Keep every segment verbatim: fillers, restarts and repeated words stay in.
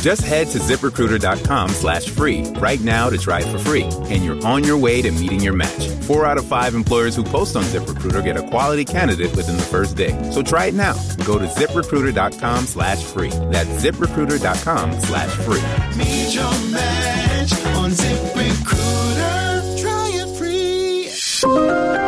Just head to ZipRecruiter.com slash free right now to try it for free, and you're on your way to meeting your match. Four out of five employers who post on ZipRecruiter get a quality candidate within the first day. So try it now. Go to ZipRecruiter.com slash free. That's ZipRecruiter.com slash free. Meet your match on ZipRecruiter. Try it free.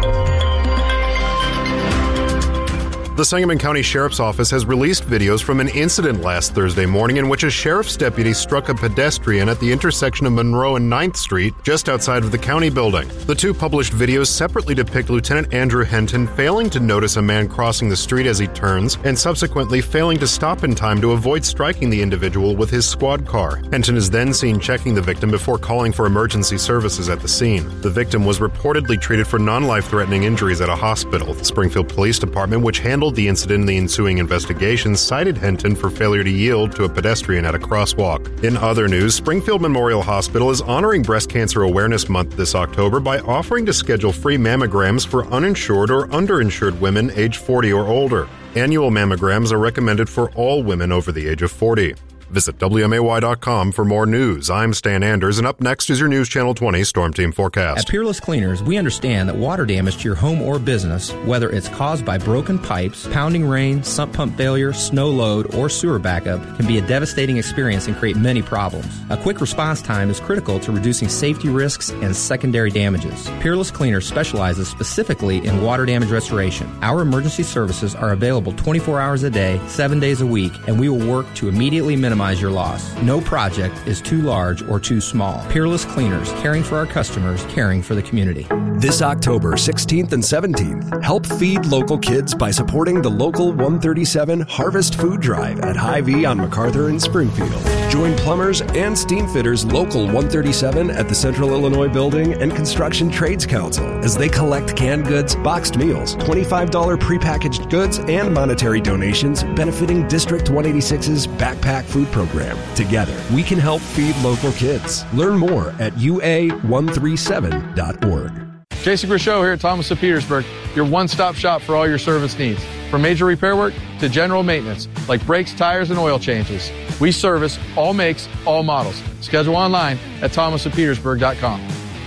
The Sangamon County Sheriff's Office has released videos from an incident last Thursday morning in which a sheriff's deputy struck a pedestrian at the intersection of Monroe and ninth Street, just outside of the county building. The two published videos separately depict Lieutenant Andrew Henton failing to notice a man crossing the street as he turns, and subsequently failing to stop in time to avoid striking the individual with his squad car. Henton is then seen checking the victim before calling for emergency services at the scene. The victim was reportedly treated for non-life-threatening injuries at a hospital. The Springfield Police Department, which handled the incident and the ensuing investigation, cited Henton for failure to yield to a pedestrian at a crosswalk. In other news, Springfield Memorial Hospital is honoring Breast Cancer Awareness Month this October by offering to schedule free mammograms for uninsured or underinsured women age forty or older. Annual mammograms are recommended for all women over the age of forty. Visit W M A Y dot com for more news. I'm Stan Anders, and up next is your News Channel twenty Storm Team forecast. At Peerless Cleaners, we understand that water damage to your home or business, whether it's caused by broken pipes, pounding rain, sump pump failure, snow load, or sewer backup, can be a devastating experience and create many problems. A quick response time is critical to reducing safety risks and secondary damages. Peerless Cleaners specializes specifically in water damage restoration. Our emergency services are available twenty-four hours a day, seven days a week, and we will work to immediately minimize your loss. No project is too large or too small. Peerless Cleaners, caring for our customers, caring for the community. This October sixteenth and seventeenth, help feed local kids by supporting the local one thirty-seven Harvest Food Drive at Hy-Vee on MacArthur in Springfield. Join plumbers and steam fitters local one thirty-seven at the Central Illinois Building and Construction Trades Council as they collect canned goods, boxed meals, twenty-five dollars prepackaged goods, and monetary donations benefiting District one eighty-six's Backpack Food Program. Together, we can help feed local kids. Learn more at U A one thirty-seven dot org. Jason Grishow here at Thomas of Petersburg, your one-stop shop for all your service needs. From major repair work to general maintenance, like brakes, tires, and oil changes. We service all makes, all models. Schedule online at thomas of petersburg dot com.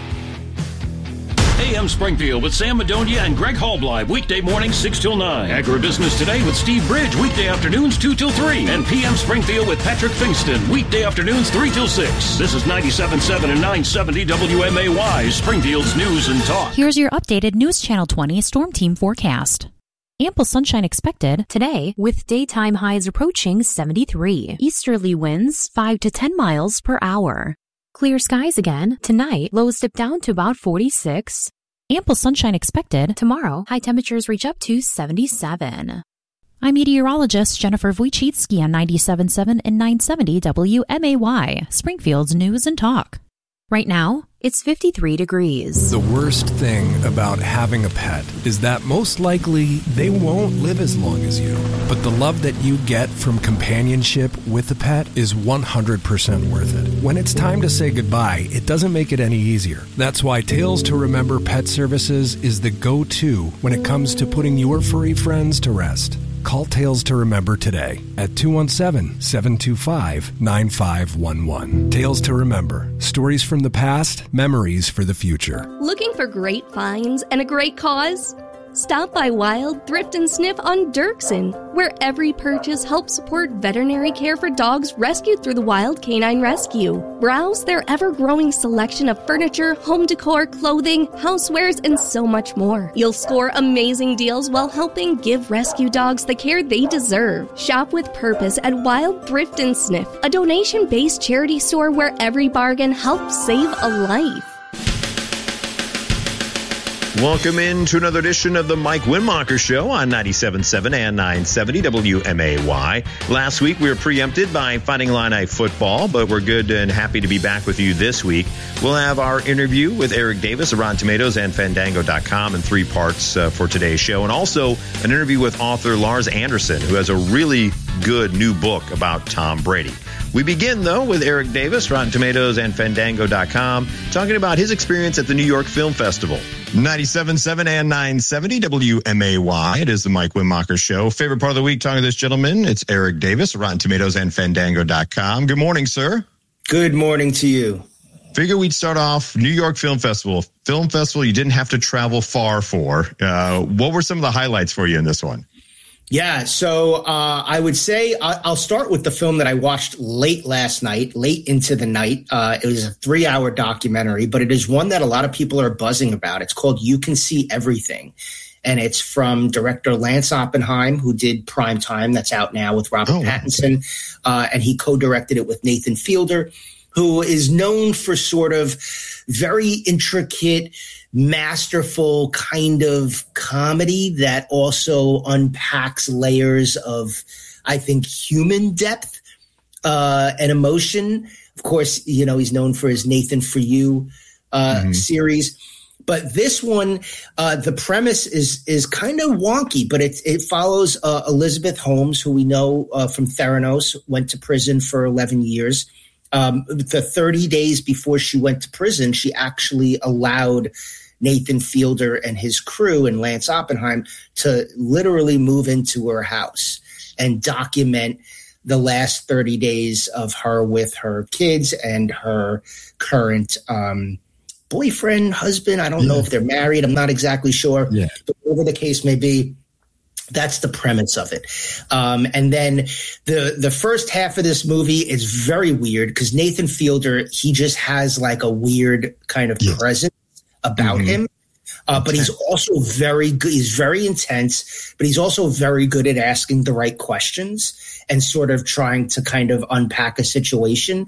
A M Springfield with Sam Madonia and Greg Hallbleib, weekday mornings six till nine. Agribusiness Today with Steve Bridge, weekday afternoons two till three. And P M Springfield with Patrick Fingston, weekday afternoons three till six. This is ninety-seven point seven and nine seventy W M A Y, Springfield's News and Talk. Here's your updated News Channel twenty Storm Team forecast. Ample sunshine expected today with daytime highs approaching seventy-three. Easterly winds five to ten miles per hour. Clear skies again tonight. Lows dip down to about forty-six. Ample sunshine expected tomorrow. High temperatures reach up to seventy-seven. I'm meteorologist Jennifer Wojcicki on ninety-seven point seven and nine seventy W M A Y, Springfield's News and Talk. Right now, it's fifty-three degrees. The worst thing about having a pet is that most likely they won't live as long as you. But the love that you get from companionship with a pet is one hundred percent worth it. When it's time to say goodbye, it doesn't make it any easier. That's why Tales to Remember Pet Services is the go-to when it comes to putting your furry friends to rest. Call Tales to Remember today at two one seven, seven two five, nine five one one. Tales to Remember. Stories from the past, memories for the future. Looking for great finds and a great cause? Stop by Wild Thrift and Sniff on Dirksen, where every purchase helps support veterinary care for dogs rescued through the Wild Canine Rescue. Browse their ever-growing selection of furniture, home decor, clothing, housewares, and so much more. You'll score amazing deals while helping give rescue dogs the care they deserve. Shop with purpose at Wild Thrift and Sniff, a donation-based charity store where every bargain helps save a life. Welcome in to another edition of the Mike Winmacher Show on ninety-seven point seven and nine seventy W M A Y. Last week, we were preempted by Fighting Illini football, but we're good and happy to be back with you this week. We'll have our interview with Eric Davis of Rotten Tomatoes and Fandango dot com in three parts uh, for today's show, and also an interview with author Lars Anderson, who has a really good new book about Tom Brady. We begin, though, with Eric Davis, Rotten Tomatoes and Fandango dot com, talking about his experience at the New York Film Festival. ninety-seven point seven and nine seventy W M A Y. It is the Mike Winmacher Show. Favorite part of the week, talking to this gentleman, it's Eric Davis, Rotten Tomatoes and Fandango dot com. Good morning, sir. Good morning to you. Figure we'd start off New York Film Festival. Film Festival you didn't have to travel far for. Uh, what were some of the highlights for you in this one? Yeah, so uh, I would say I'll start with the film that I watched late last night, late into the night. Uh, it was a three-hour documentary, but it is one that a lot of people are buzzing about. It's called You Can See Everything, and it's from director Lance Oppenheim, who did Primetime, that's out now with Robert oh, Pattinson, uh, and he co-directed it with Nathan Fielder, who is known for sort of very intricate, masterful kind of comedy that also unpacks layers of, I think, human depth uh, and emotion. Of course, you know, he's known for his Nathan For You uh, mm-hmm. series. But this one, uh, the premise is is kind of wonky, but it, it follows uh, Elizabeth Holmes, who we know uh, from Theranos, went to prison for eleven years. Um, the thirty days before she went to prison, she actually allowed Nathan Fielder and his crew and Lance Oppenheim to literally move into her house and document the last thirty days of her with her kids and her current um, boyfriend, husband. I don't yeah. know if they're married. I'm not exactly sure. Yeah. But whatever the case may be, that's the premise of it. Um, and then the the first half of this movie is very weird because Nathan Fielder, he just has like a weird kind of yeah. presence about mm-hmm. him. Uh, but he's also very good. He's very intense, but he's also very good at asking the right questions and sort of trying to kind of unpack a situation.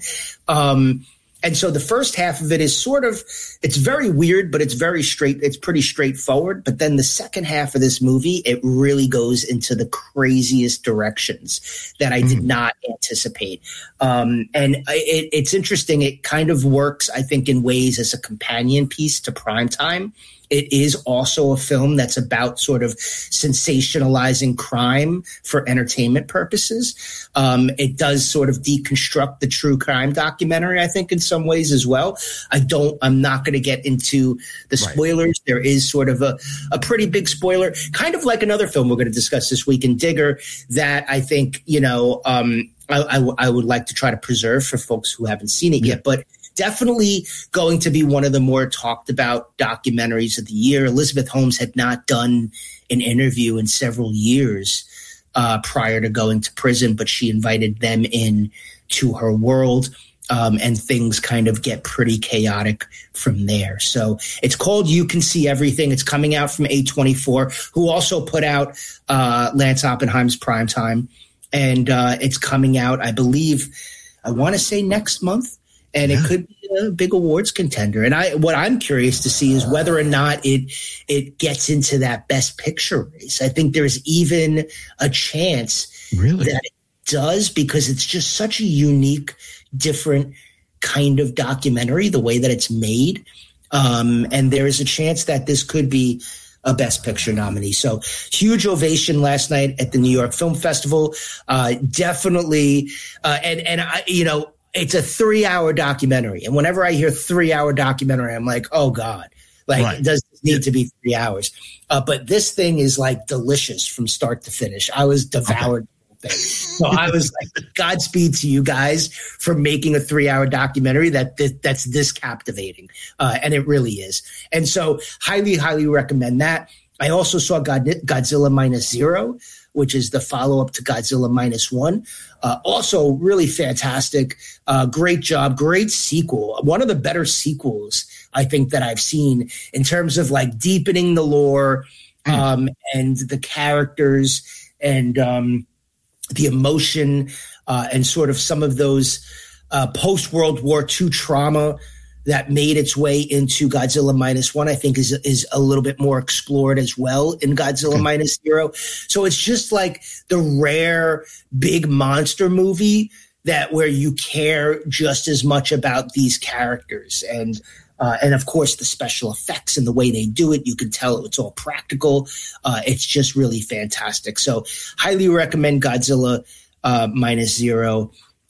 Um, and so the first half of it is sort of, it's very weird, but it's very straight. It's pretty straightforward. But then the second half of this movie, it really goes into the craziest directions that I mm. did not anticipate. Um, and it, it's interesting. It kind of works, I think, in ways as a companion piece to Primetime. It is also a film that's about sort of sensationalizing crime for entertainment purposes. Um, it does sort of deconstruct the true crime documentary, I think, in some ways as well. I don't, I'm not going to get into the spoilers. Right. There is sort of a, a pretty big spoiler, kind of like another film we're going to discuss this week in Digger that I think, you know, um, I, I, I would like to try to preserve for folks who haven't seen it yeah. yet. But definitely going to be one of the more talked about documentaries of the year. Elizabeth Holmes had not done an interview in several years uh, prior to going to prison, but she invited them in to her world. Um, and things kind of get pretty chaotic from there. So it's called You Can See Everything. It's coming out from A twenty-four, who also put out uh, Lance Oppenheim's Primetime. And uh, it's coming out, I believe, I want to say next month. And yeah. it could be a big awards contender. And I, what I'm curious to see is whether or not it it gets into that Best Picture race. I think there's even a chance really? that it does, because it's just such a unique, different kind of documentary, the way that it's made. Um, and there is a chance that this could be a Best Picture nominee. So huge ovation last night at the New York Film Festival. Uh, definitely. Uh, and, and I, you know, it's a three-hour documentary, and whenever I hear three-hour documentary, I'm like, "Oh God!" Like, right. does it need to be three hours? Uh, but this thing is like delicious from start to finish. I was devoured. Okay. So I was like, "Godspeed to you guys for making a three-hour documentary that th- that's this captivating," uh, and it really is. And so, highly, highly recommend that. I also saw God- Godzilla Minus Zero, which is the follow-up to Godzilla Minus One. Uh, also really fantastic. Uh, great job. Great sequel. One of the better sequels, I think, that I've seen in terms of like deepening the lore um, mm. and the characters and um, the emotion uh, and sort of some of those uh, post-World War Two trauma that made its way into Godzilla Minus One, I think is is a little bit more explored as well in Godzilla okay. Minus Zero. So it's just like the rare big monster movie that where you care just as much about these characters. And uh, and of course the special effects and the way they do it, you can tell it's all practical. Uh, it's just really fantastic. So highly recommend Godzilla uh, Minus Zero.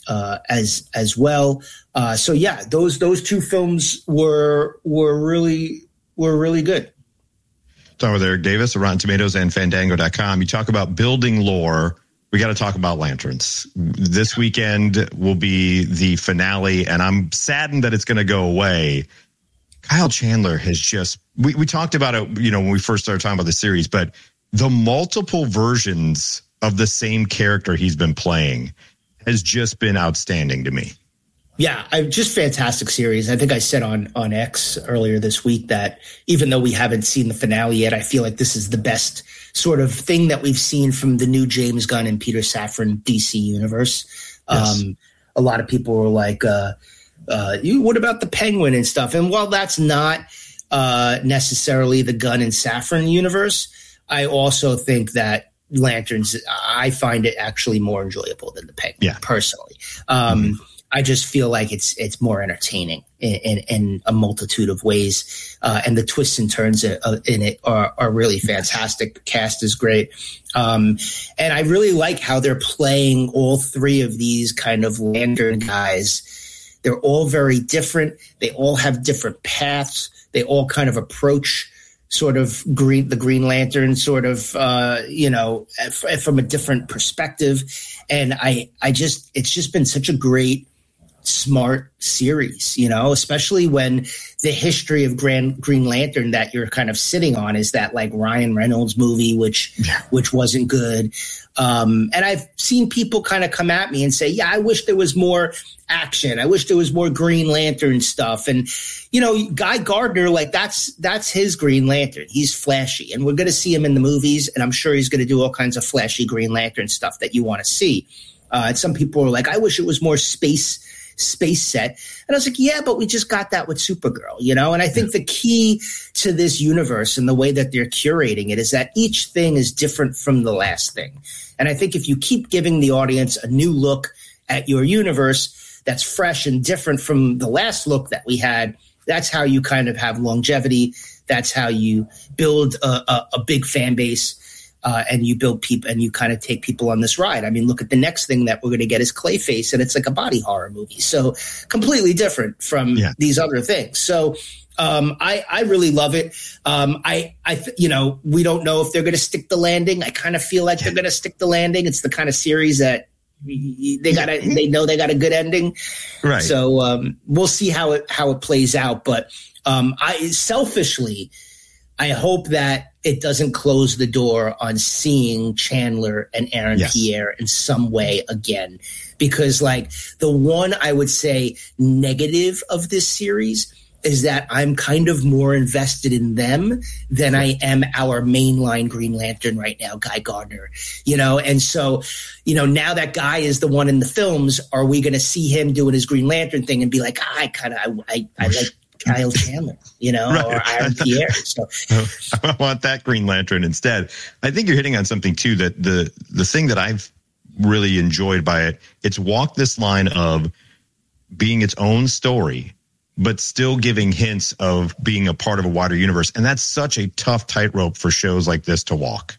uh, as as well. Uh, so yeah, those those two films were were really were really good. Talking with Eric Davis of Rotten Tomatoes and Fandango dot com. You talk about building lore. We got to talk about Lanterns. This weekend will be the finale, and I'm saddened that it's going to go away. Kyle Chandler has just, we, we talked about it, you know, when we first started talking about the series, but the multiple versions of the same character he's been playing has just been outstanding to me. Yeah, I, just fantastic series. I think I said on, on X earlier this week that even though we haven't seen the finale yet, I feel like this is the best sort of thing that we've seen from the new James Gunn and Peter Safran D C universe. Yes. Um, a lot of people were like, uh, uh, you, what about the Penguin and stuff? And while that's not uh, necessarily the Gunn and Safran universe, I also think that Lanterns, I find it actually more enjoyable than the Penguin, yeah. personally. Um, mm-hmm. I just feel like it's it's more entertaining in, in, in a multitude of ways, uh, and the twists and turns in it are, are really fantastic. The cast is great, um, and I really like how they're playing all three of these kind of Lantern guys. They're all very different. They all have different paths. They all kind of approach sort of green the Green Lantern sort of uh, you know f- from a different perspective, and I I just it's just been such a great, smart series, you know, especially when the history of Grand Green Lantern that you're kind of sitting on is that like Ryan Reynolds movie, which yeah. which wasn't good. Um, and I've seen people kind of come at me and say, yeah, I wish there was more action. I wish there was more Green Lantern stuff. And, you know, Guy Gardner, like that's that's his Green Lantern. He's flashy, and we're going to see him in the movies, and I'm sure he's going to do all kinds of flashy Green Lantern stuff that you want to see. Uh, and some people are like, I wish it was more space space set. And I was like, yeah, but we just got that with Supergirl, you know? And I think yeah. the key to this universe and the way that they're curating it is that each thing is different from the last thing. And I think if you keep giving the audience a new look at your universe that's fresh and different from the last look that we had, that's how you kind of have longevity. That's how you build a, a, a big fan base. Uh, and you build people and you kind of take people on this ride. I mean, look at the next thing that we're going to get is Clayface, and it's like a body horror movie. So completely different from yeah. these other things. So um, I, I really love it. Um, I, I, th- you know, we don't know if they're going to stick the landing. I kind of feel like yeah. they're going to stick the landing. It's the kind of series that they got a, they know they got a good ending. Right. So um, we'll see how it, how it plays out. But um, I selfishly, I hope that it doesn't close the door on seeing Chandler and Aaron yes. Pierre in some way again. Because, like, the one I would say negative of this series is that I'm kind of more invested in them than I am our mainline Green Lantern right now, Guy Gardner. You know, and so, you know, now that Guy is the one in the films, are we going to see him doing his Green Lantern thing and be like, ah, I kind of, I, I, I like Kyle Chandler, you know, right. or Aaron Pierre. So I want that Green Lantern instead. I think you're hitting on something too, that the the thing that I've really enjoyed by it, it's walked this line of being its own story, but still giving hints of being a part of a wider universe. And that's such a tough tightrope for shows like this to walk.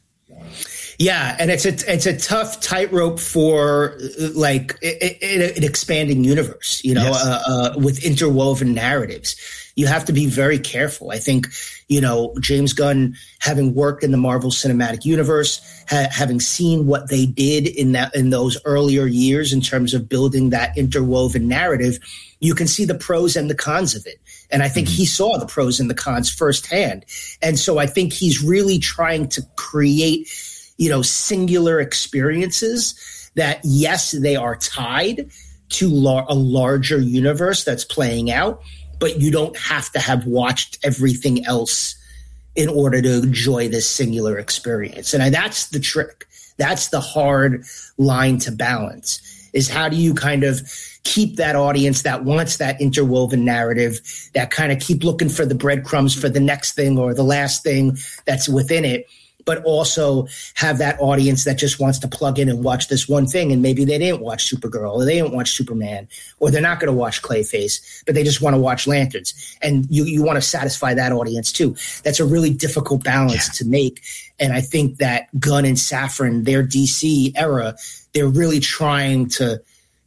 Yeah, and it's a it's a tough tightrope for like an expanding universe, you know, yes. uh, uh, with interwoven narratives. You have to be very careful. I think, you know, James Gunn, having worked in the Marvel Cinematic Universe, ha- having seen what they did in that in those earlier years in terms of building that interwoven narrative, you can see the pros and the cons of it. And I think mm-hmm. he saw the pros and the cons firsthand. And so I think he's really trying to create, you know, singular experiences that, yes, they are tied to lar- a larger universe that's playing out, but you don't have to have watched everything else in order to enjoy this singular experience. And I, that's the trick. That's the hard line to balance, is how do you kind of keep that audience that wants that interwoven narrative, that kind of keep looking for the breadcrumbs for the next thing or the last thing that's within it, but also have that audience that just wants to plug in and watch this one thing. And maybe they didn't watch Supergirl, or they didn't watch Superman, or they're not going to watch Clayface, but they just want to watch Lanterns. And you, you want to satisfy that audience too. That's a really difficult balance yeah. to make. And I think that Gunn and Safran, their D C era, they're really trying to,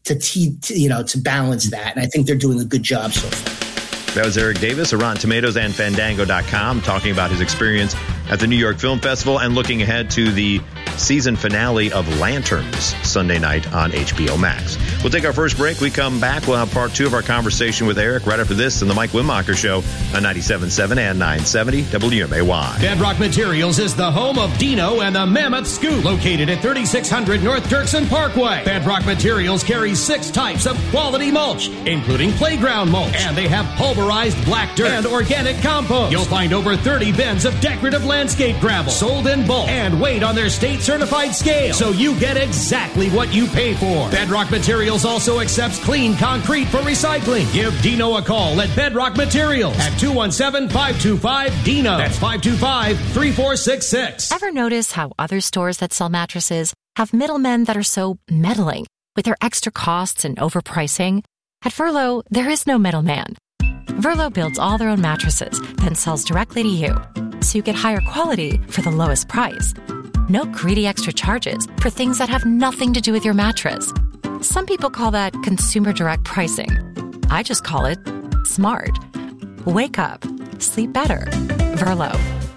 to, te- to you know to balance that, and I think they're doing a good job so far. That was Eric Davis of Rotten Tomatoes and Fandango dot com talking about his experience at the New York Film Festival and looking ahead to the season finale of Lanterns Sunday night on H B O Max. We'll take our first break. We come back. We'll have part two of our conversation with Eric right after this in the Mike Winmacher Show on ninety-seven point seven and nine seventy W M A Y. Bedrock Materials is the home of Dino and the Mammoth Scoop, located at thirty-six hundred North Dirksen Parkway. Bedrock Materials carries six types of quality mulch, including playground mulch, and they have pulverized black dirt and organic compost. You'll find over thirty bins of decorative landscape gravel sold in bulk and weighed on their state-certified scale, so you get exactly what you pay for. Bedrock Materials also accepts clean concrete for recycling. Give Dino a call at Bedrock Materials at two one seven, five two five, D I N O. That's five two five, three four six six. Ever notice how other stores that sell mattresses have middlemen that are so meddling with their extra costs and overpricing? At Verlo, there is no middleman. Verlo builds all their own mattresses, then sells directly to you, so you get higher quality for the lowest price. No greedy extra charges for things that have nothing to do with your mattress. Some people call that consumer direct pricing. I just call it smart. Wake up. Sleep better. Verlo.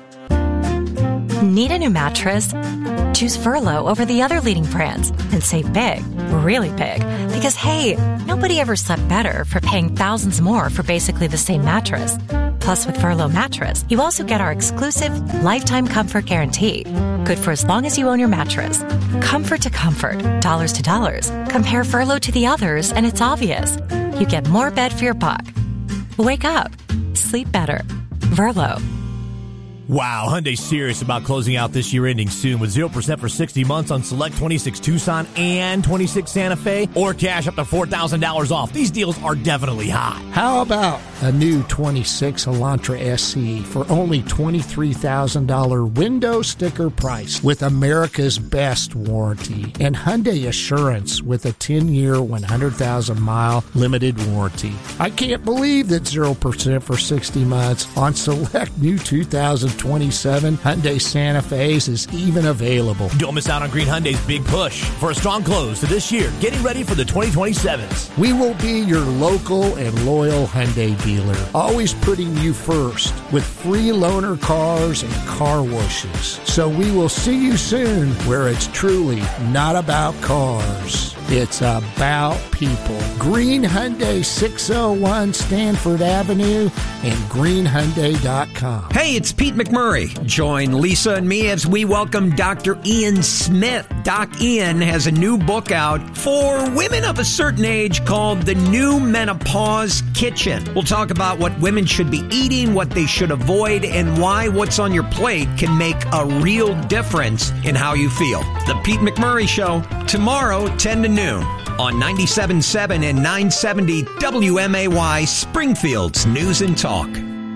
Need a new mattress? Choose Verlo over the other leading brands and save big, really big. Because, hey, nobody ever slept better for paying thousands more for basically the same mattress. Plus, with Verlo mattress, you also get our exclusive lifetime comfort guarantee. Good for as long as you own your mattress. Comfort to comfort, dollars to dollars. Compare Verlo to the others, and it's obvious. You get more bed for your buck. Wake up. Sleep better. Verlo. Wow, Hyundai's serious about closing out this year ending soon with zero percent for sixty months on select twenty-six Tucson and twenty-six Santa Fe, or cash up to four thousand dollars off. These deals are definitely hot. How about a new twenty-six Elantra S E for only twenty-three thousand dollars window sticker price with America's best warranty and Hyundai Assurance with a ten-year, one hundred thousand mile limited warranty. I can't believe that zero percent for sixty months on select new two thousand twenty-seven Hyundai Santa Fe's is even available. Don't miss out on Green Hyundai's big push for a strong close to this year, getting ready for the twenty twenty-sevens. We will be your local and loyal Hyundai dealer, always putting you first with free loaner cars and car washes. So we will see you soon where it's truly not about cars. It's about people. Green Hyundai, six oh one Stanford Avenue and green hyundai dot com. Hey, it's Pete McMurray. Join Lisa and me as we welcome Doctor Ian Smith. Doc Ian has a new book out for women of a certain age called The New Menopause Kitchen. We'll talk about what women should be eating, what they should avoid, and why what's on your plate can make a real difference in how you feel. The Pete McMurray Show, tomorrow, ten to noon on ninety-seven point seven and nine seventy W M A Y, Springfield's News and Talk.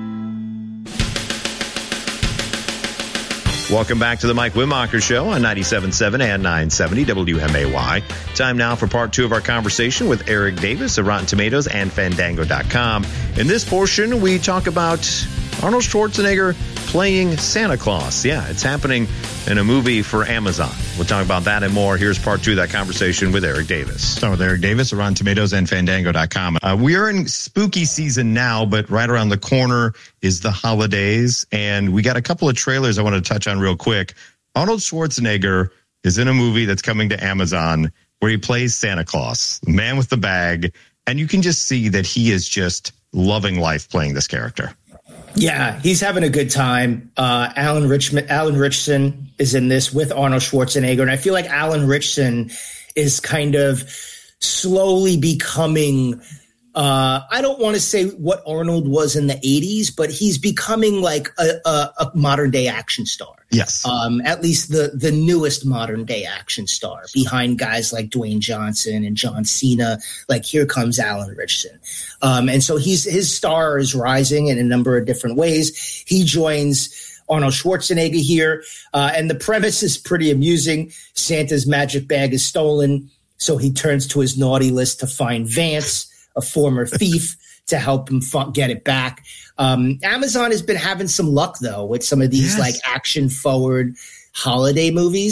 Welcome back to the Mike Winmacher Show on ninety-seven point seven and nine seventy W M A Y. Time now for part two of our conversation with Eric Davis of Rotten Tomatoes and Fandango dot com. In this portion, we talk about Arnold Schwarzenegger playing Santa Claus. Yeah, it's happening in a movie for Amazon. We'll talk about that and more. Here's part two of that conversation with Eric Davis. Start with Eric Davis of Rotten Tomatoes and Fandango dot com. Uh, we are in spooky season now, but right around the corner is the holidays. And we got a couple of trailers I want to touch on real quick. Arnold Schwarzenegger is in a movie that's coming to Amazon where he plays Santa Claus, the man with the bag. And you can just see that he is just loving life playing this character. Yeah, he's having a good time. Uh, Alan Richmond, Alan Richson is in this with Arnold Schwarzenegger. And I feel like Alan Richson is kind of slowly becoming, uh, I don't want to say what Arnold was in the eighties, but he's becoming like a, a, a modern day action star. Yes. Um, at least the, the newest modern day action star behind guys like Dwayne Johnson and John Cena. Like, here comes Alan Richson. Um, and so he's, his star is rising in a number of different ways. He joins Arnold Schwarzenegger here. Uh, and the premise is pretty amusing. Santa's magic bag is stolen. So he turns to his naughty list to find Vance, a former thief, to help him f- get it back. Um, Amazon has been having some luck, though, with some of these yes. like action-forward holiday movies.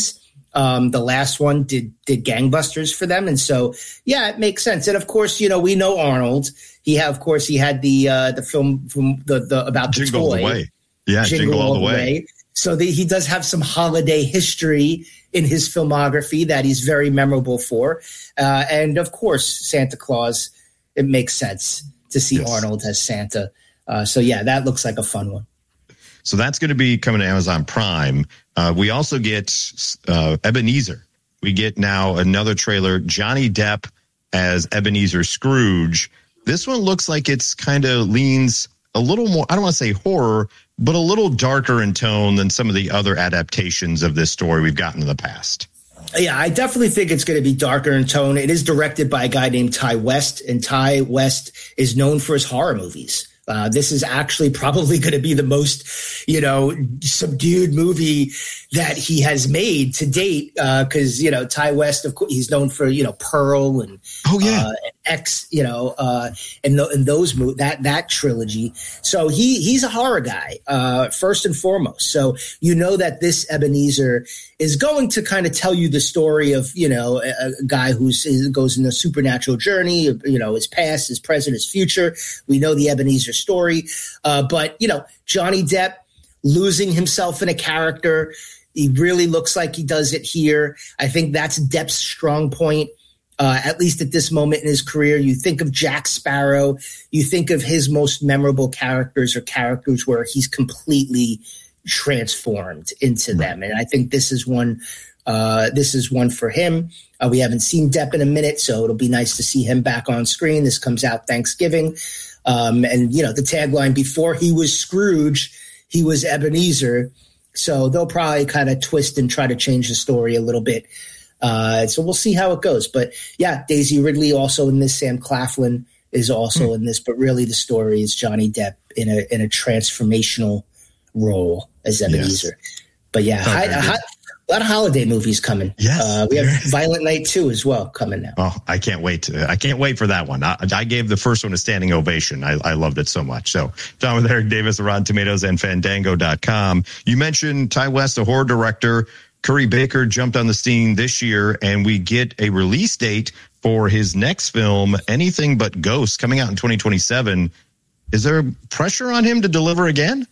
Um, the last one did did gangbusters for them, and so yeah, it makes sense. And of course, you know, we know Arnold. He had, of course, he had the uh, the film from the, the about the Jingle toy. All the Way. Yeah, Jingle, Jingle All the Way. way. So the, he does have some holiday history in his filmography that he's very memorable for. Uh, and of course, Santa Claus, it makes sense to see yes. Arnold as Santa. Uh, so yeah, that looks like a fun one. So that's going to be coming to Amazon Prime. Uh, we also get uh, Ebenezer. We get now another trailer, Johnny Depp as Ebenezer Scrooge. This one looks like it's kind of leans a little more, I don't want to say horror, but a little darker in tone than some of the other adaptations of this story we've gotten in the past. Yeah, I definitely think it's going to be darker in tone. It is directed by a guy named Ty West, and Ty West is known for his horror movies. Uh, this is actually probably going to be the most, you know, subdued movie that he has made to date. Because, uh, you know, Ty West, of course, he's known for, you know, Pearl and oh yeah, uh, X, you know, uh, and, th- and those mo- that that trilogy. So he he's a horror guy uh, first and foremost. So you know that this Ebenezer is going to kind of tell you the story of, you know, a, a guy who's goes in a supernatural journey, you know, his past, his present, his future. We know the Ebenezer story, uh, but you know, Johnny Depp losing himself in a character, he really looks like he does it here. I think that's Depp's strong point, uh, at least at this moment in his career. You think of Jack Sparrow, you think of his most memorable characters or characters where he's completely transformed into them, and I think this is one. Uh, this is one for him. Uh, we haven't seen Depp in a minute, so it'll be nice to see him back on screen. This comes out Thanksgiving. Um, and, you know, the tagline, before he was Scrooge, he was Ebenezer. So they'll probably kind of twist and try to change the story a little bit. Uh, so we'll see how it goes. But, yeah, Daisy Ridley also in this. Sam Claflin is also mm. in this. But really the story is Johnny Depp in a in a transformational role as Ebenezer. Yes. But, yeah, oh, I, I, a lot of holiday movies coming. Yes, uh, we have Violent Night two as well coming now. Oh, I can't wait. To, I can't wait for that one. I, I gave the first one a standing ovation. I, I loved it so much. So, Tom with Eric Davis, Rotten Tomatoes and Fandango dot com. You mentioned Ty West, the horror director. Curry Baker jumped on the scene this year, and we get a release date for his next film, Anything But Ghosts, coming out in twenty twenty-seven. Is there pressure on him to deliver again?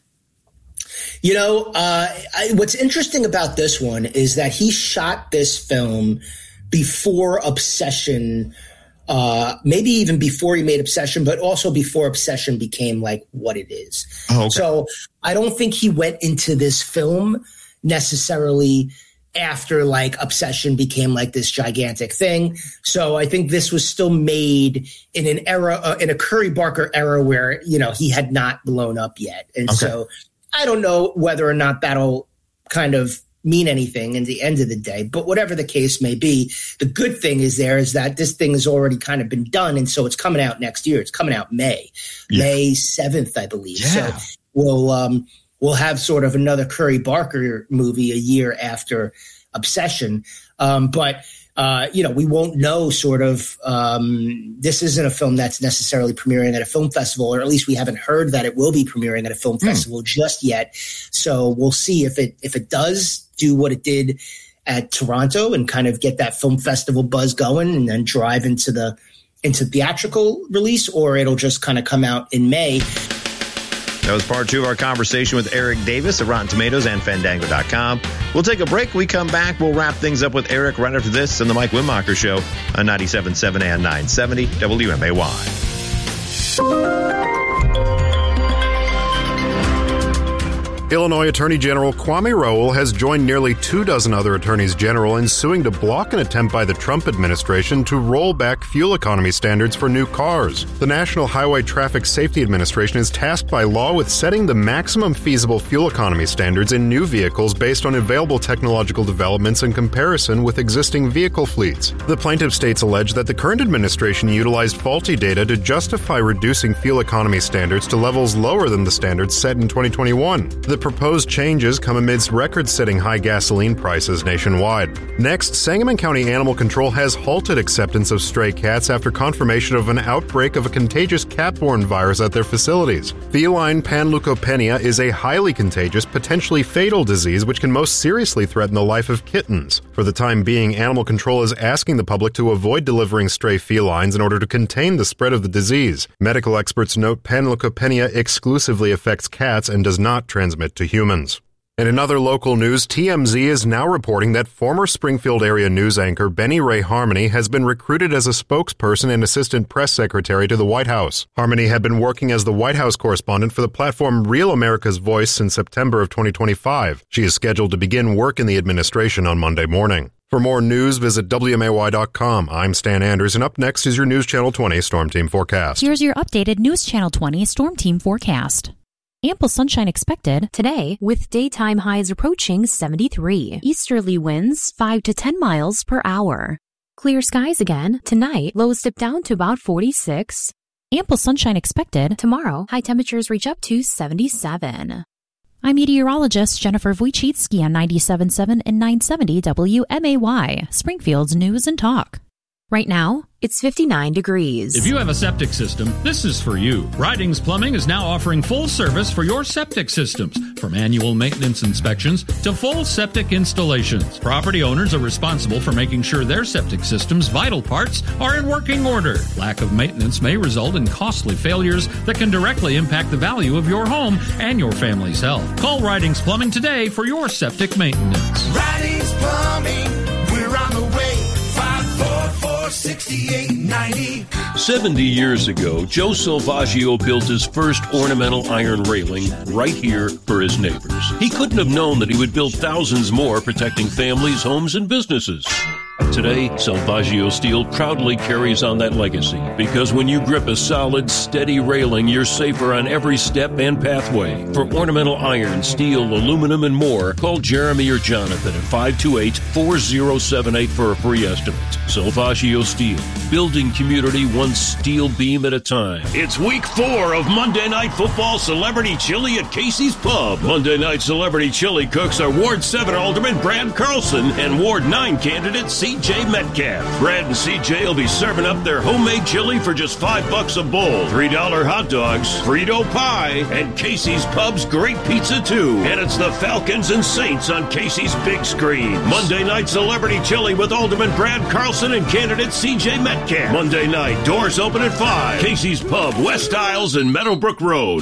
You know, uh, I, what's interesting about this one is that he shot this film before Obsession, uh, maybe even before he made Obsession, but also before Obsession became like what it is. Oh, okay. So I don't think he went into this film necessarily after like Obsession became like this gigantic thing. So I think this was still made in an era, uh, in a Curry Barker era where, you know, he had not blown up yet. And okay. so I don't know whether or not that'll kind of mean anything in the end of the day, but whatever the case may be, the good thing is there is that this thing has already kind of been done. And so it's coming out next year. It's coming out May, yeah. May seventh, I believe. Yeah. So we'll, um, we'll have sort of another Curry Barker movie a year after Obsession. Um, but, Uh, you know, we won't know sort of um, this isn't a film that's necessarily premiering at a film festival, or at least we haven't heard that it will be premiering at a film mm. festival just yet. So we'll see if it if it does do what it did at Toronto and kind of get that film festival buzz going and then drive into the into theatrical release, or it'll just kind of come out in May. That was part two of our conversation with Eric Davis of Rotten Tomatoes and Fandango dot com. We'll take a break. We come back. We'll wrap things up with Eric right after this on the Mike Winmacher Show on ninety-seven point seven and nine seventy W M A Y. Illinois Attorney General Kwame Raoul has joined nearly two dozen other attorneys general in suing to block an attempt by the Trump administration to roll back fuel economy standards for new cars. The National Highway Traffic Safety Administration is tasked by law with setting the maximum feasible fuel economy standards in new vehicles based on available technological developments in comparison with existing vehicle fleets. The plaintiff states allege that the current administration utilized faulty data to justify reducing fuel economy standards to levels lower than the standards set in twenty twenty-one. The proposed changes come amidst record-setting high gasoline prices nationwide. Next, Sangamon County Animal Control has halted acceptance of stray cats after confirmation of an outbreak of a contagious cat-borne virus at their facilities. Feline panleukopenia is a highly contagious, potentially fatal disease which can most seriously threaten the life of kittens. For the time being, Animal Control is asking the public to avoid delivering stray felines in order to contain the spread of the disease. Medical experts note panleukopenia exclusively affects cats and does not transmit to humans. And in other local news, T M Z is now reporting that former Springfield area news anchor Benny Ray Harmony has been recruited as a spokesperson and assistant press secretary to the White House. Harmony had been working as the White House correspondent for the platform Real America's Voice since September of twenty twenty-five. She is scheduled to begin work in the administration on Monday morning. For more news, visit W M A Y dot com. I'm Stan Anders, and up next is your News Channel twenty Storm Team forecast. Here's your updated News Channel twenty Storm Team forecast. Ample sunshine expected today with daytime highs approaching seventy-three. Easterly winds five to ten miles per hour. Clear skies again tonight. Lows dip down to about forty-six. Ample sunshine expected tomorrow. High temperatures reach up to seventy-seven. I'm meteorologist Jennifer Wojcicki on ninety-seven point seven and nine seventy W M A Y, Springfield's News and Talk. Right now, it's fifty-nine degrees. If you have a septic system, this is for you. Ridings Plumbing is now offering full service for your septic systems, from annual maintenance inspections to full septic installations. Property owners are responsible for making sure their septic system's vital parts are in working order. Lack of maintenance may result in costly failures that can directly impact the value of your home and your family's health. Call Ridings Plumbing today for your septic maintenance. Ridings Plumbing, we're on the way. five four four, six eight nine zero. seventy years ago, Joe Salvaggio built his first ornamental iron railing right here for his neighbors. He couldn't have known that he would build thousands more protecting families, homes, and businesses. Today, Salvaggio Steel proudly carries on that legacy because when you grip a solid, steady railing, you're safer on every step and pathway. For ornamental iron, steel, aluminum, and more, call Jeremy or Jonathan at five two eight, four zero seven eight for a free estimate. Salvaggio Steel, building community one steel beam at a time. It's week four of Monday Night Football Celebrity Chili at Casey's Pub. Monday Night Celebrity Chili cooks are Ward seven Alderman Brad Carlson and Ward nine candidate C J Metcalf. Brad and C J will be serving up their homemade chili for just five bucks a bowl, three dollar hot dogs, Frito pie, and Casey's Pub's great pizza too. And it's the Falcons and Saints on Casey's big screen. Monday Night Celebrity Chili with Alderman Brad Carlson and candidate C J Metcalf. Monday night, doors open at five. Casey's Pub, West Isles and Meadowbrook Road.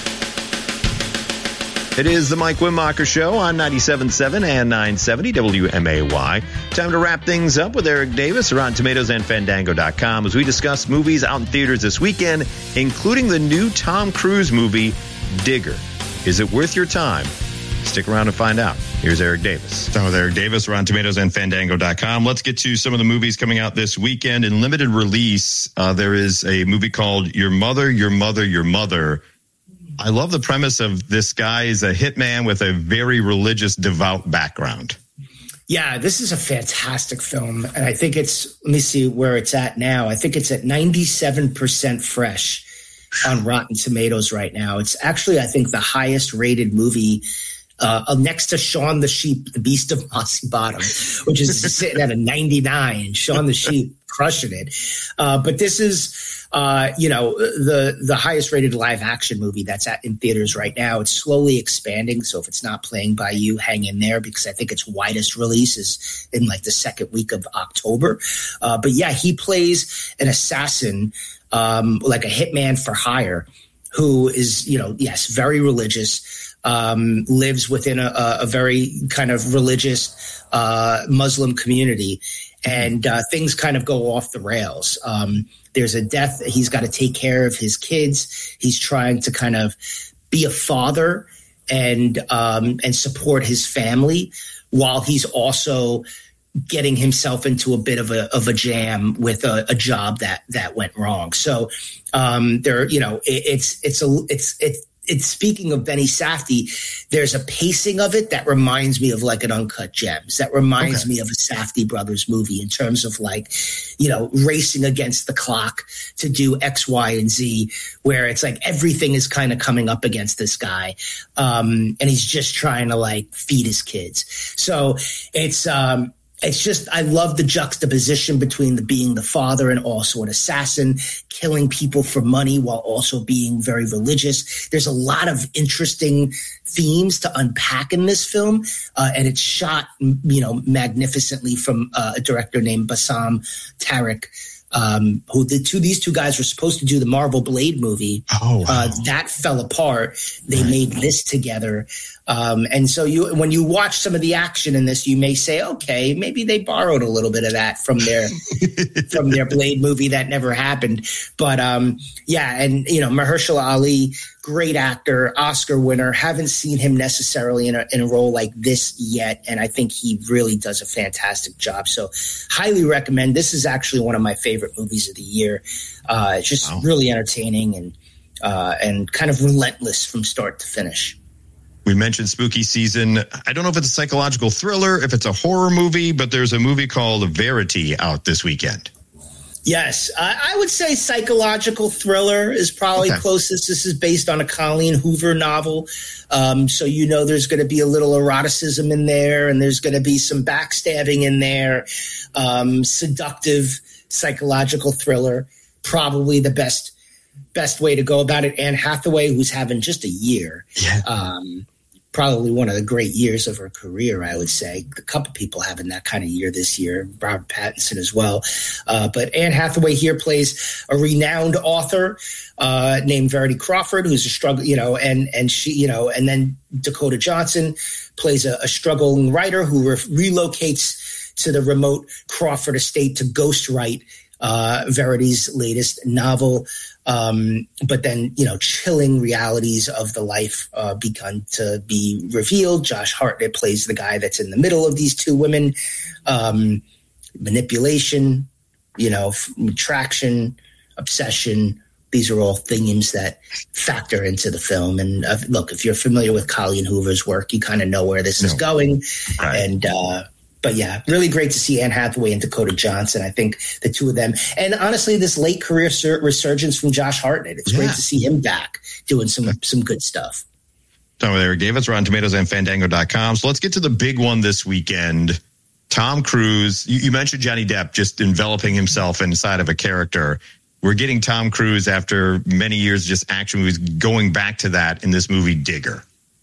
It is the Mike Winmacher Show on ninety-seven point seven and nine seventy W M A Y. Time to wrap things up with Eric Davis around tomatoes and fandango dot com as we discuss movies out in theaters this weekend, including the new Tom Cruise movie, Digger. Is it worth your time? Stick around to find out. Here's Eric Davis. So with Eric Davis, we're on tomatoes and fandango dot com. Let's get to some of the movies coming out this weekend. In limited release, uh, there is a movie called Your Mother, Your Mother, Your Mother. I love the premise of this guy is a hitman with a very religious, devout background. Yeah, this is a fantastic film. And I think it's, let me see where it's at now. I think it's at ninety-seven percent fresh on Rotten Tomatoes right now. It's actually, I think, the highest rated movie uh, next to Shaun the Sheep, The Beast of Mossy Bottom, which is sitting at a ninety-nine. Shaun the Sheep crushing it. Uh, but this is, uh, you know, the the highest rated live action movie that's at in theaters right now. It's slowly expanding. So if it's not playing by you, hang in there because I think its widest release is in like the second week of October. Uh, but yeah, he plays an assassin, um, like a hitman for hire, who is, you know, yes, very religious, um, lives within a, a very kind of religious uh, Muslim community. And uh, things kind of go off the rails. Um, there's a death. He's got to take care of his kids. He's trying to kind of be a father and um, and support his family while he's also getting himself into a bit of a of a jam with a, a job that that went wrong. So um, there, you know, it, it's it's a it's it's it's speaking of Benny Safdie, there's a pacing of it that reminds me of like an Uncut Gems. That reminds okay. me of a Safdie brothers movie in terms of like, you know, racing against the clock to do X, Y, and Z, where it's like everything is kind of coming up against this guy. Um, and he's just trying to like feed his kids. So it's, um, It's just, I love the juxtaposition between the being the father and also an assassin, killing people for money while also being very religious. There's a lot of interesting themes to unpack in this film, uh, and it's shot, you know, magnificently from uh, a director named Bassam Tariq. Um, who the two, these two guys were supposed to do the Marvel Blade movie. Oh, wow. uh, that fell apart. They right. made this together. Um, and so you, when you watch some of the action in this, you may say, okay, maybe they borrowed a little bit of that from their, from their Blade movie that never happened. But, um, yeah. And, you know, Mahershala Ali, great actor, Oscar winner. Haven't seen him necessarily in a, in a role like this yet. And I think he really does a fantastic job. So highly recommend. This is actually one of my favorite movies of the year. Uh, it's just wow. really entertaining and, uh, and kind of relentless from start to finish. We mentioned spooky season. I don't know if it's a psychological thriller, if it's a horror movie, but there's a movie called Verity out this weekend. Yes, uh, I would say psychological thriller is probably okay. closest. This is based on a Colleen Hoover novel. Um, so, you know, there's going to be a little eroticism in there, and there's going to be some backstabbing in there. Um, seductive psychological thriller, probably the best best way to go about it. Anne Hathaway, who's having just a year. Yeah. Um, probably one of the great years of her career, I would say. A couple people having that kind of year this year, Robert Pattinson as well. Uh, but Anne Hathaway here plays a renowned author uh, named Verity Crawford, who's a struggle, you know, and and she, you know, and then Dakota Johnson plays a, a struggling writer who re- relocates to the remote Crawford estate to ghostwrite uh, Verity's latest novel. Um, but then, you know, chilling realities of the life uh, begun to be revealed. Josh Hartnett plays the guy that's in the middle of these two women. Um, manipulation, you know, f- attraction, obsession. These are all themes that factor into the film. And uh, look, if you're familiar with Colleen Hoover's work, you kind of know where this no. is going. Right. And, uh, But yeah, really great to see Anne Hathaway and Dakota Johnson. I think the two of them, and honestly, this late career sur- resurgence from Josh Hartnett. It's yeah. great to see him back doing some some good stuff. Tom there gave us Rotten Tomatoes and Fandango dot com. So let's get to the big one this weekend. Tom Cruise. You, you mentioned Johnny Depp just enveloping himself inside of a character. We're getting Tom Cruise after many years of just action movies, going back to that in this movie Digger.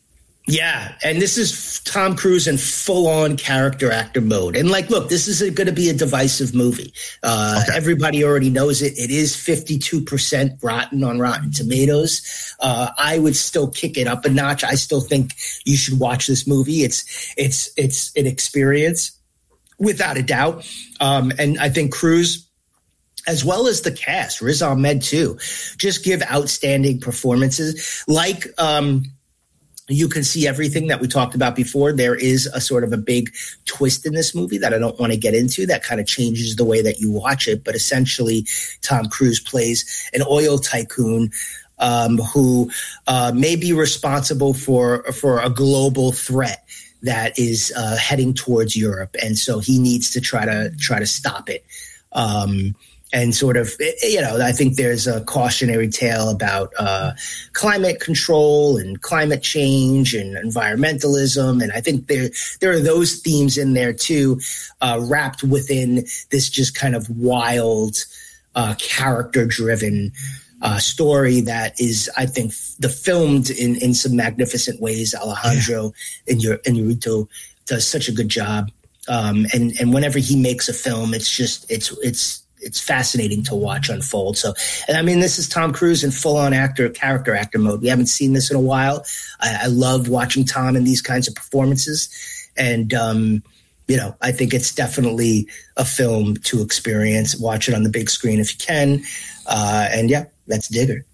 Yeah, and this is Tom Cruise in full-on character actor mode. And, like, look, this is going to be a divisive movie. Uh, okay. Everybody already knows it. It is fifty-two percent rotten on Rotten Tomatoes. Uh, I would still kick it up a notch. I still think you should watch this movie. It's it's it's an experience, without a doubt. Um, and I think Cruise, as well as the cast, Riz Ahmed too, just give outstanding performances. Like um, you can see everything that we talked about before. There is a sort of a big twist in this movie that I don't want to get into that kind of changes the way that you watch it. But essentially, Tom Cruise plays an oil tycoon um, who uh, may be responsible for for a global threat that is uh, heading towards Europe, and so he needs to try to try to stop it. Um, And sort of, you know, I think there's a cautionary tale about uh, climate control and climate change and environmentalism. And I think there there are those themes in there, too, uh, wrapped within this just kind of wild, uh, character-driven uh, story that is, I think, the filmed in, in some magnificent ways. Alejandro yeah. Inarritu does such a good job. Um, and, and whenever he makes a film, it's just it's it's. It's fascinating to watch unfold. So, and I mean, this is Tom Cruise in full-on actor, character actor mode. We haven't seen this in a while. I, I love watching Tom in these kinds of performances. And, um, you know, I think it's definitely a film to experience. Watch it on the big screen if you can. Uh, and, yeah, that's Digger.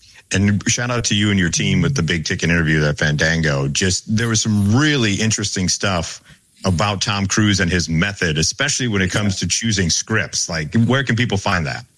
And shout out to you and your team with the big ticket interview at Fandango. Just there was some really interesting stuff about Tom Cruise and his method, especially when it comes to choosing scripts. Like, where can people find that?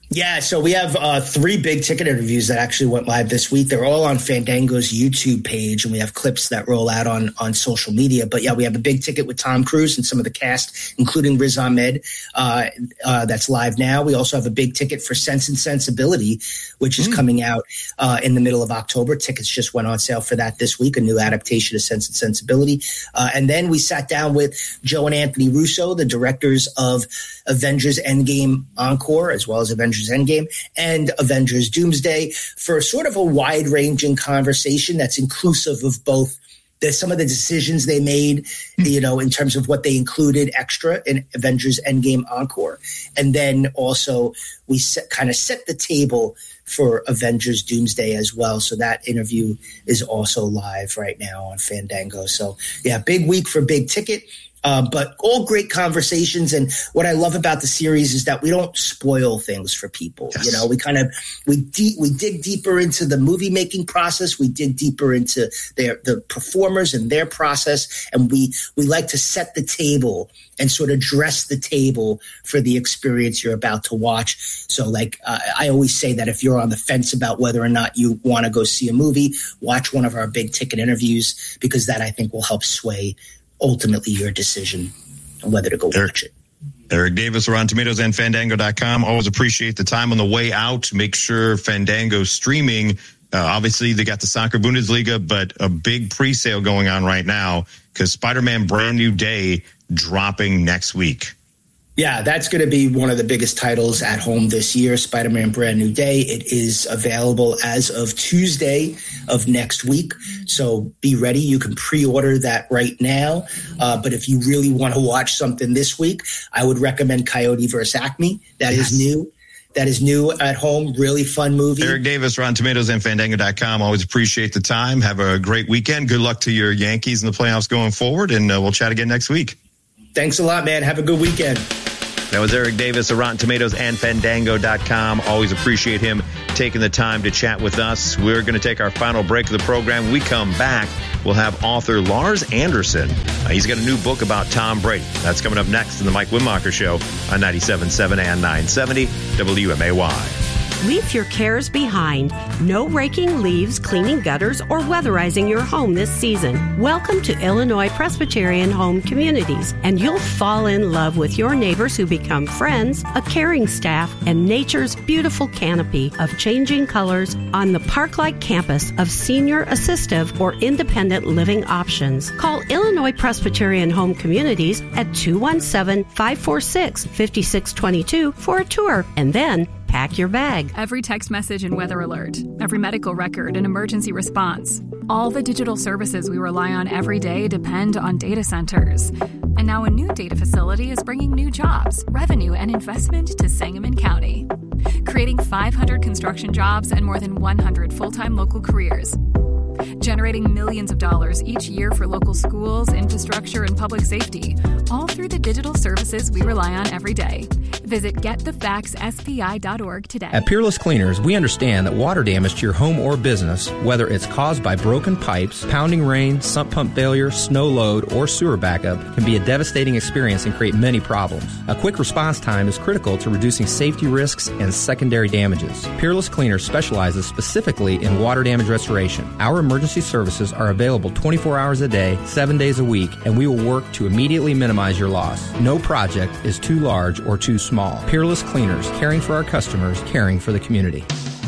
Yeah, so we have uh, three big ticket interviews that actually went live this week. They're all on Fandango's YouTube page, and we have clips that roll out on, on social media. But yeah, we have a big ticket with Tom Cruise and some of the cast, including Riz Ahmed, uh, uh, that's live now. We also have a big ticket for Sense and Sensibility, which is mm. coming out uh, in the middle of October. Tickets just went on sale for that this week, a new adaptation of Sense and Sensibility. Uh, and then we sat down with Joe and Anthony Russo, the directors of Avengers Endgame Encore, as well as Avengers Endgame and Avengers Doomsday, for sort of a wide-ranging conversation that's inclusive of both the, some of the decisions they made, you know, in terms of what they included extra in Avengers Endgame Encore. And then also we set, kind of set the table for Avengers Doomsday as well. So that interview is also live right now on Fandango. So yeah, big week for Big Ticket. Uh, but all great conversations. And what I love about the series is that we don't spoil things for people. Yes. You know, we kind of, we de- we dig deeper into the movie making process. We dig deeper into their, the performers and their process. And we, we like to set the table and sort of dress the table for the experience you're about to watch. So like, uh, I always say that if you're on the fence about whether or not you want to go see a movie, watch one of our big ticket interviews, because that I think will help sway ultimately your decision on whether to go Eric, watch it. Eric Davis, Rotten Tomatoes and Fandango dot com. Always appreciate the time on the way out. Make sure Fandango's streaming. Uh, obviously, they got the Soccer Bundesliga, but a big pre-sale going on right now because Spider-Man Brand New Day dropping next week. Yeah, that's going to be one of the biggest titles at home this year, Spider-Man Brand New Day. It is available as of Tuesday of next week. So be ready. You can pre-order that right now. Uh, but if you really want to watch something this week, I would recommend Coyote versus Acme. That yes. is new. That is new at home. Really fun movie. Eric Davis, Rotten Tomatoes and Fandango dot com. Always appreciate the time. Have a great weekend. Good luck to your Yankees in the playoffs going forward. And uh, we'll chat again next week. Thanks a lot, man. Have a good weekend. That was Eric Davis of Rotten Tomatoes and Fandango dot com. Always appreciate him taking the time to chat with us. We're going to take our final break of the program. When we come back, we'll have author Lars Anderson. Uh, he's got a new book about Tom Brady. That's coming up next in the Mike Winmacher Show on ninety-seven point seven and nine seventy W M A Y. Leave your cares behind. No raking leaves, cleaning gutters, or weatherizing your home this season. Welcome to Illinois Presbyterian Home Communities, and you'll fall in love with your neighbors who become friends, a caring staff, and nature's beautiful canopy of changing colors on the park-like campus of senior assistive or independent living options. Call Illinois Presbyterian Home Communities at two one seven, five four six, five six two two for a tour, and then pack your bag. Every text message and weather alert, every medical record and emergency response. All the digital services we rely on every day depend on data centers. And now a new data facility is bringing new jobs, revenue, and investment to Sangamon County, creating five hundred construction jobs and more than one hundred full-time local careers, generating millions of dollars each year for local schools, infrastructure, and public safety, all through the digital services we rely on every day. Visit get the facts S P I dot org today. At Peerless Cleaners, we understand that water damage to your home or business, whether it's caused by broken pipes, pounding rain, sump pump failure, snow load, or sewer backup, can be a devastating experience and create many problems. A quick response time is critical to reducing safety risks and secondary damages. Peerless Cleaners specializes specifically in water damage restoration. Our emergency services are available twenty-four hours a day, seven days a week, and we will work to immediately minimize your loss. No project is too large or too small. Peerless Cleaners, caring for our customers, caring for the community.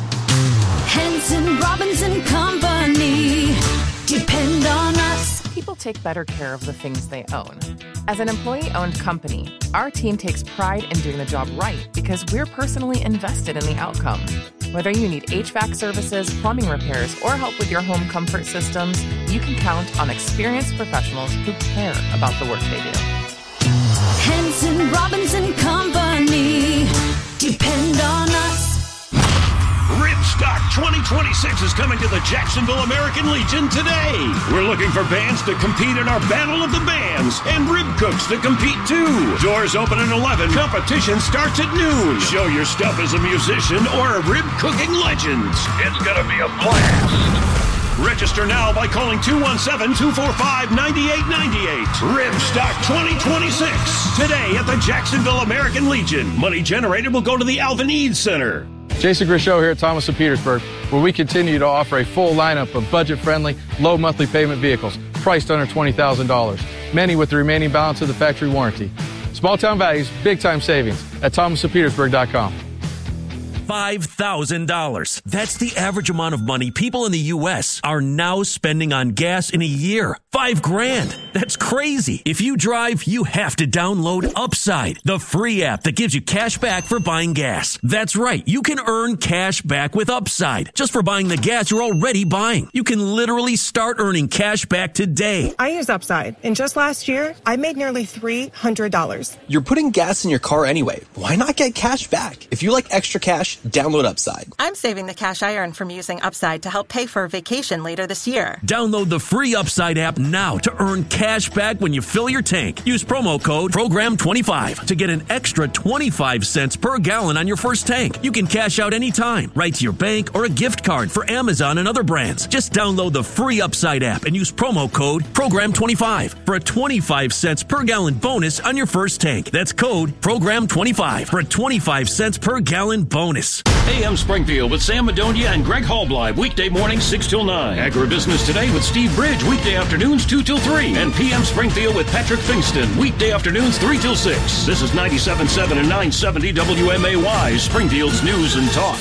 Henson Robinson Company. Depend on us. People take better care of the things they own. As an employee-owned company, our team takes pride in doing the job right because we're personally invested in the outcome. Whether you need H V A C services, plumbing repairs, or help with your home comfort systems, you can count on experienced professionals who care about the work they do. Henson Robinson Company. Depend on us. Ripstock twenty twenty-six is coming to the Jacksonville American Legion today. We're looking for bands to compete in our Battle of the Bands and rib cooks to compete too. Doors open at eleven. Competition starts at noon. Show your stuff as a musician or a rib cooking legend. It's gonna be a blast. Register now by calling two one seven, two four five, nine eight nine eight. Ribstock twenty twenty-six. Today at the Jacksonville American Legion. Money generated will go to the Alvin Eads Center. Jason Grisho here at Thomas of Petersburg, where we continue to offer a full lineup of budget-friendly, low monthly payment vehicles priced under twenty thousand dollars, many with the remaining balance of the factory warranty. Small-town values, big-time savings at thomas of petersburg dot com. five thousand dollars. That's the average amount of money people in the U S are now spending on gas in a year. Five grand. That's crazy. If you drive, you have to download Upside, the free app that gives you cash back for buying gas. That's right. You can earn cash back with Upside just for buying the gas you're already buying. You can literally start earning cash back today. I use Upside, and just last year, I made nearly three hundred dollars. You're putting gas in your car anyway. Why not get cash back? If you like extra cash, download Upside. I'm saving the cash I earn from using Upside to help pay for a vacation later this year. Download the free Upside app now to earn cash back when you fill your tank. Use promo code program twenty-five to get an extra twenty-five cents per gallon on your first tank. You can cash out anytime, right to your bank or a gift card for Amazon and other brands. Just download the free Upside app and use promo code program twenty-five for a twenty-five cents per gallon bonus on your first tank. That's code program twenty-five for a twenty-five cents per gallon bonus. A M Springfield with Sam Madonia and Greg Hallbleib, weekday mornings six till nine. Agribusiness Today with Steve Bridge, weekday afternoons two till three. And P M Springfield with Patrick Fingston, weekday afternoons three till six. This is ninety-seven point seven and nine seventy W M A Y, Springfield's News and Talk.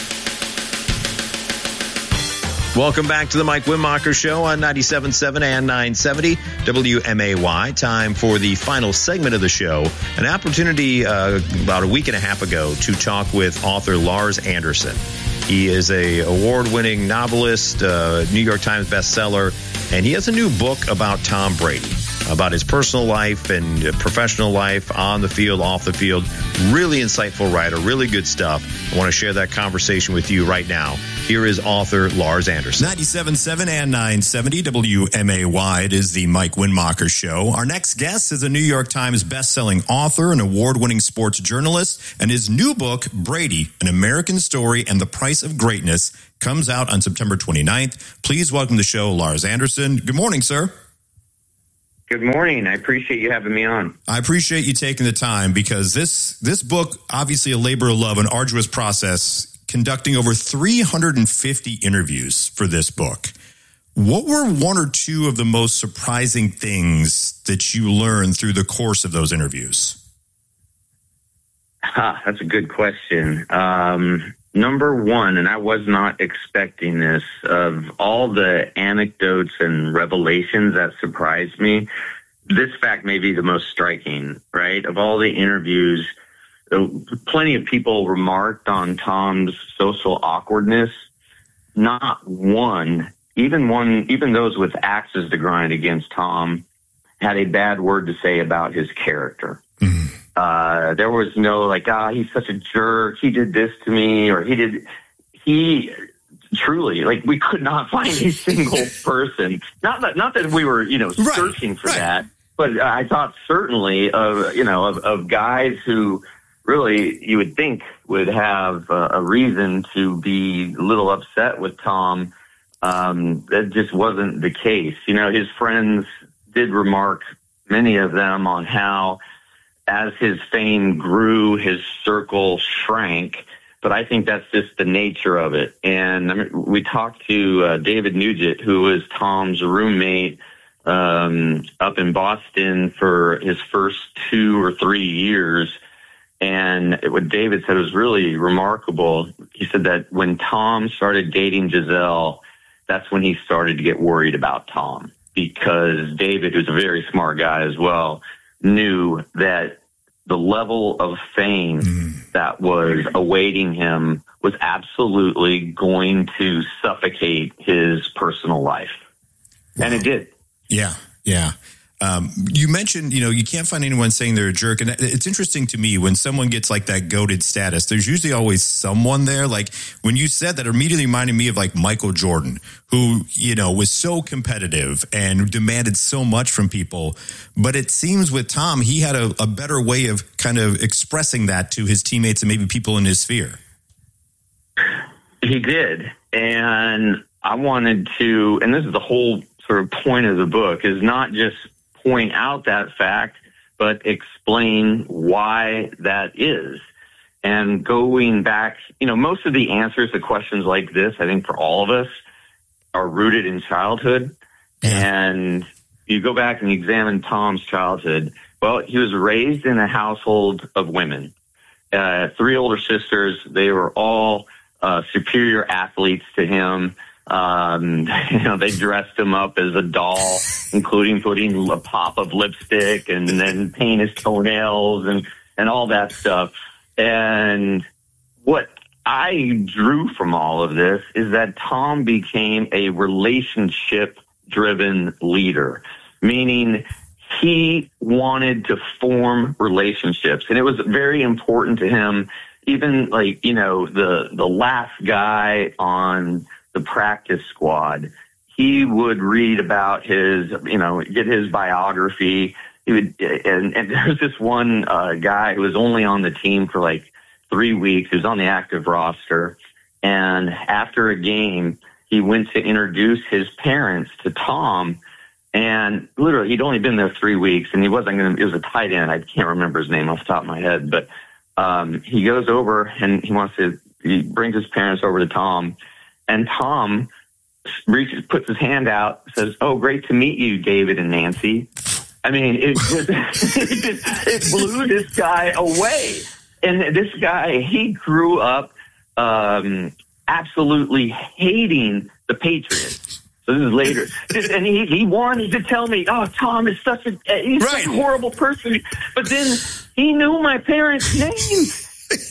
Welcome back to the Mike Winmacher Show on ninety-seven point seven and nine seventy W M A Y. Time for the final segment of the show. An opportunity uh, about a week and a half ago to talk with author Lars Anderson. He is a award-winning novelist, uh, New York Times bestseller, and he has a new book about Tom Brady, about his personal life and professional life, on the field, off the field. Really insightful writer, really good stuff. I want to share that conversation with you right now. Here is author Lars Anderson. ninety-seven point seven and nine seventy W M A Y. It is the Mike Winmacher Show. Our next guest is a New York Times bestselling author, an award-winning sports journalist, and his new book, Brady, An American Story and the Price of Greatness, comes out on September twenty-ninth. Please welcome to the show Lars Anderson. Good morning, sir. Good morning. I appreciate you having me on. I appreciate you taking the time because this this book, obviously a labor of love, an arduous process, conducting over three hundred fifty interviews for this book. What were one or two of the most surprising things that you learned through the course of those interviews? Ah, that's a good question. Um, number one, and I was not expecting this, of all the anecdotes and revelations that surprised me, this fact may be the most striking, right? Of all the interviews, plenty of people remarked on Tom's social awkwardness. Not one, even one, even those with axes to grind against Tom, had a bad word to say about his character. Mm-hmm. Uh, there was no like, ah, he's such a jerk. He did this to me, or he did. He truly, like, we could not find a single person. Not that, not that we were, you know, right, searching for right. that, but I thought certainly of, you know, of, of guys who really you would think would have uh, a reason to be a little upset with Tom. Um, that just wasn't the case. You know, his friends did remark, many of them, on how as his fame grew, his circle shrank. But I think that's just the nature of it. And I mean, we talked to uh, David Nugent, who was Tom's roommate um, up in Boston for his first two or three years. And what David said was really remarkable. He said that when Tom started dating Giselle, that's when he started to get worried about Tom, because David, who's a very smart guy as well, knew that the level of fame mm. that was awaiting him was absolutely going to suffocate his personal life. Wow. And it did. Yeah, yeah. Um, you mentioned, you know, you can't find anyone saying they're a jerk. And it's interesting to me when someone gets like that goated status, there's usually always someone there. Like when you said that, it immediately reminded me of like Michael Jordan, who, you know, was so competitive and demanded so much from people. But it seems with Tom, he had a, a better way of kind of expressing that to his teammates and maybe people in his sphere. He did. And I wanted to, and this is the whole sort of point of the book, is not just point out that fact, but explain why that is. And going back, you know, most of the answers to questions like this, I think for all of us, are rooted in childhood. And you go back and examine Tom's childhood. Well, he was raised in a household of women. Uh, three older sisters. They were all uh, superior athletes to him. Um, you know, they dressed him up as a doll, including putting a pop of lipstick and then paint his toenails and, and all that stuff. And what I drew from all of this is that Tom became a relationship-driven leader, meaning he wanted to form relationships. And it was very important to him, even like, you know, the, the last guy on the practice squad, he would read about his, you know, get his biography. He would, and, and there was this one uh, guy who was only on the team for like three weeks. He was on the active roster. And after a game, he went to introduce his parents to Tom. And literally, he'd only been there three weeks, and he wasn't going to, it was a tight end. I can't remember his name off the top of my head. But um, he goes over, and he wants to, he brings his parents over to Tom. And Tom reaches, puts his hand out, says, "Oh, great to meet you, David and Nancy." I mean, it just, it, just, it blew this guy away. And this guy, he grew up um, absolutely hating the Patriots. So this is later. And he, he wanted to tell me, "Oh, Tom is such a, he's right. such a horrible person." But then he knew my parents' names.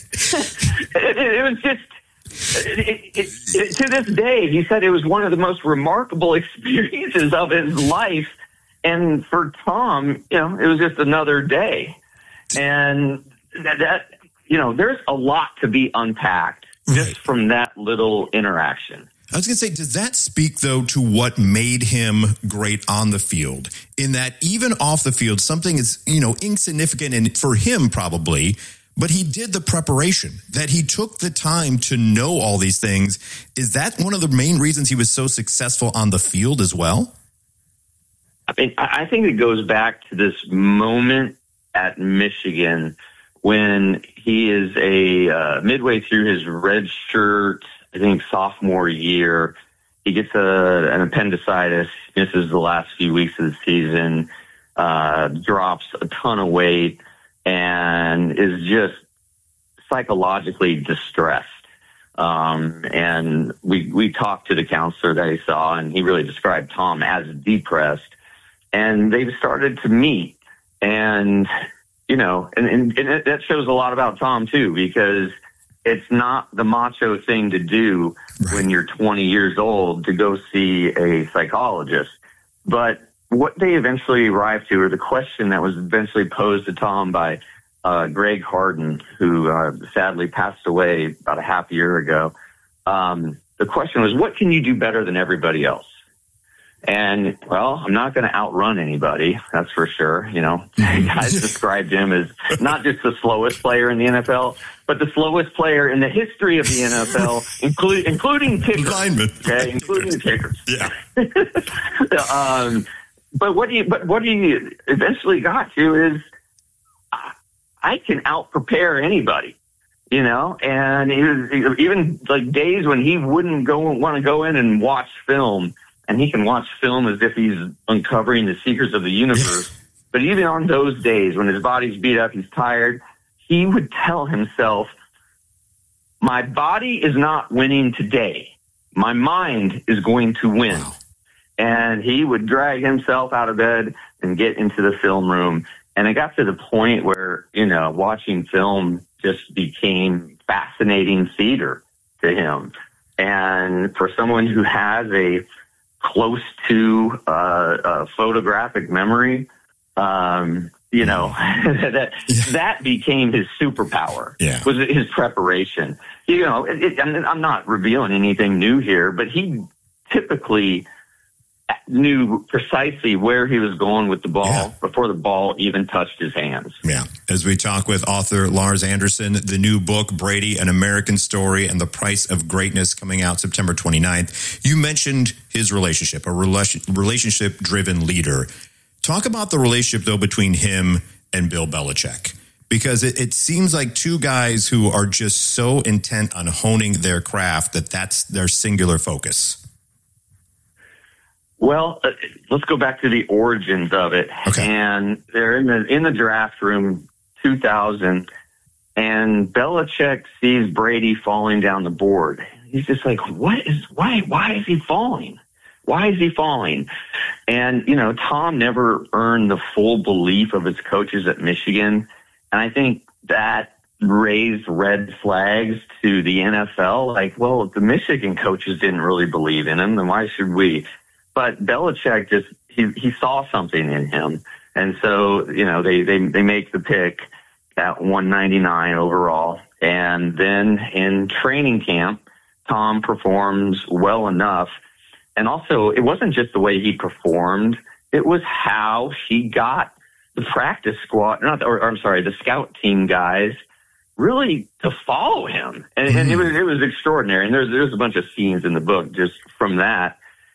it, it, it was just, It, it, it, to this day, he said it was one of the most remarkable experiences of his life. And for Tom, you know, it was just another day. And that, that you know, there's a lot to be unpacked just right. from that little interaction. I was going to say, does that speak, though, to what made him great on the field? In that even off the field, something is, you know, insignificant and for him probably, but he did the preparation, that he took the time to know all these things. Is that one of the main reasons he was so successful on the field as well? I mean, I think it goes back to this moment at Michigan when he is a uh, midway through his redshirt, I think, sophomore year. He gets a, an appendicitis, misses the last few weeks of the season, uh, drops a ton of weight, and is just psychologically distressed. Um, and we, we talked to the counselor that he saw, and he really described Tom as depressed. And they've started to meet. And, you know, and, and, and that shows a lot about Tom, too, because it's not the macho thing to do right. when you're twenty years old to go see a psychologist. But what they eventually arrived to, or the question that was eventually posed to Tom by uh, Greg Harden, who uh, sadly passed away about a half year ago, um, the question was, what can you do better than everybody else? And, well, I'm not going to outrun anybody, that's for sure. You know, guys described him as not just the slowest player in the N F L, but the slowest player in the history of the N F L, including including kickers. Linemen. Okay, including the kickers. Yeah. um, but what he but what he eventually got to is, I can out prepare anybody. You know, and he was, even like days when he wouldn't go want to go in and watch film. And he can watch film as if he's uncovering the secrets of the universe. But even on those days when his body's beat up, he's tired, he would tell himself, my body is not winning today. My mind is going to win. Wow. And he would drag himself out of bed and get into the film room. And it got to the point where, you know, watching film just became fascinating theater to him. And for someone who has a close to uh, uh, photographic memory, um, you know, that yeah. that became his superpower. Yeah. Was his preparation. You know, it, it, I'm not revealing anything new here, but he typically knew precisely where he was going with the ball yeah. before the ball even touched his hands. Yeah. As we talk with author Lars Anderson, the new book, Brady, An American Story and the Price of Greatness, coming out September twenty-ninth. You mentioned his relationship, a relationship-driven leader. Talk about the relationship, though, between him and Bill Belichick, because it, it seems like two guys who are just so intent on honing their craft that that's their singular focus. Well, uh, let's go back to the origins of it. Okay. And they're in the in the draft room, two thousand, and Belichick sees Brady falling down the board. He's just like, "What is? Why? Why is he falling? Why is he falling?" And you know, Tom never earned the full belief of his coaches at Michigan, and I think that raised red flags to the N F L. Like, well, if the Michigan coaches didn't really believe in him, then why should we? But Belichick just, he, he saw something in him. And so, you know, they, they, they make the pick at one ninety-nine overall. And then in training camp, Tom performs well enough. And also, it wasn't just the way he performed. It was how he got the practice squad, not, or, or I'm sorry, the scout team guys really to follow him. And, and it was, it was extraordinary. And there's, there's a bunch of scenes in the book just from that.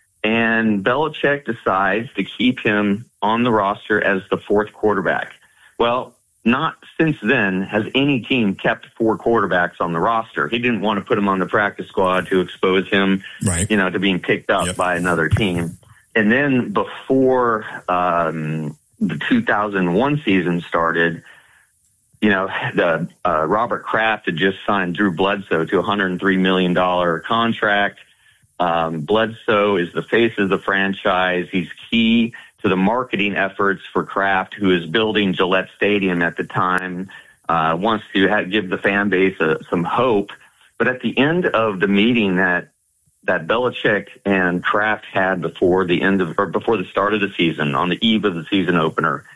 And Belichick decides to keep him on the roster as the fourth quarterback. Well, not since then has any team kept four quarterbacks on the roster. He didn't want to put him on the practice squad to expose him, right. you know, to being picked up yep. by another team. And then before um, the two thousand one season started, you know, the uh, Robert Kraft had just signed Drew Bledsoe to a one hundred three million dollars contract. Um, Bledsoe is the face of the franchise. He's key to the marketing efforts for Kraft, who is building Gillette Stadium at the time, uh, wants to have, give the fan base a, some hope. But at the end of the meeting that that Belichick and Kraft had before the end of or before the start of the season, on the eve of the season opener,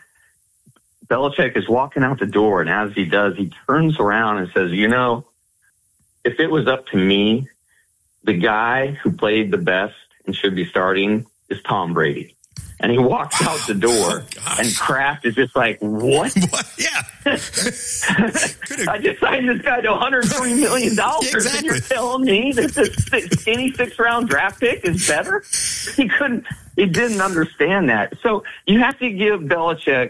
Belichick is walking out the door, and as he does, he turns around and says, "You know, if it was up to me, the guy who played the best and should be starting is Tom Brady." And he walks out the door, oh, and Kraft is just like, what? what? Yeah. I just signed this guy to one hundred three million dollars, exactly. And you're telling me that this skinny six-round draft pick is better? He couldn't, he didn't understand that. So you have to give Belichick